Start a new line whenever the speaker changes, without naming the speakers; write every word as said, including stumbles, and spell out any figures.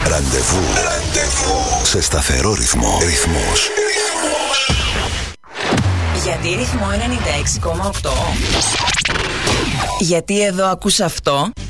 Ραντεβού. Ραντεβού. Σε σταθερό ρυθμό. Ρυθμός.
Γιατί ρυθμό ενενήντα έξι κόμμα οκτώ? Γιατί εδώ ακούς αυτό?